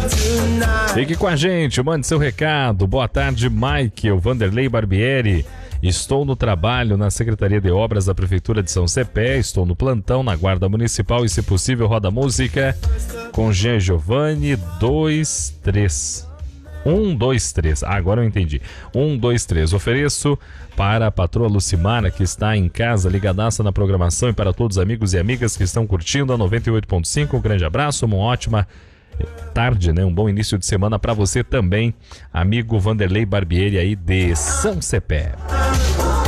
Fique com a gente, mande seu recado. Boa tarde, Mike, eu Vanderlei Barbieri. Estou no trabalho na Secretaria de Obras da Prefeitura de São Cepé. Estou no plantão na Guarda Municipal e, se possível, roda música com Jean Giovanni 2-3. 1-2-3. Agora eu entendi. 1-2-3. Ofereço para a patroa Lucimara, que está em casa, ligadaça na programação, e para todos os amigos e amigas que estão curtindo a 98.5. Um grande abraço, uma ótima tarde, né? Um bom início de semana para você também, amigo Vanderlei Barbieri aí de São Cepé.